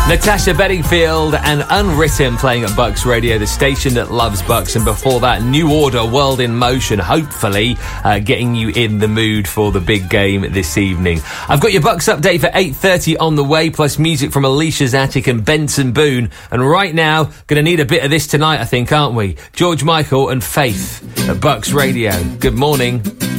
Natasha Bedingfield and Unwritten playing at Bucks Radio, the station that loves Bucks. And before that, New Order, World in Motion, hopefully getting you in the mood for the big game this evening. I've got your Bucks update for 8:30 on the way, plus music from Alicia Zatic and Benson Boone. And right now, going to need a bit of this tonight, I think, aren't we? George Michael and Faith at Bucks Radio. Good morning.